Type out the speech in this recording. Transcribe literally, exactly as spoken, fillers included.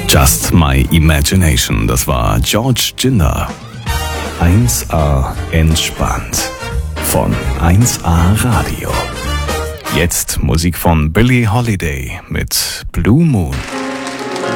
Just My Imagination, das war George Ginder. eins A entspannt von eins A Radio. Jetzt Musik von Billie Holiday mit Blue Moon.